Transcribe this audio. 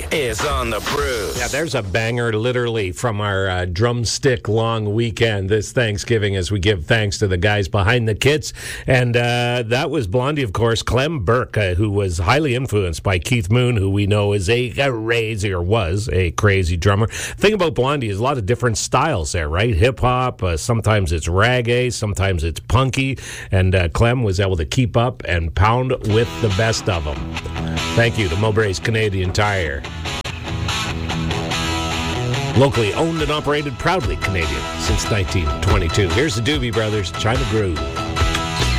is on the Brews. Yeah, there's a banger literally from our drumstick long weekend this Thanksgiving as we give thanks to the guys behind the kits. And that was Blondie, of course, Clem Burke, who was highly influenced by Keith Moon, who we know is was a crazy drummer. The thing about Blondie is a lot of different styles there, right? Hip-hop, sometimes it's reggae, sometimes it's punky. And Clem was able to keep up and pound with the best of them. Thank you to Mowbray's Canadian Tire. Locally owned and operated, proudly Canadian since 1922. Here's the Doobie Brothers, China Groove.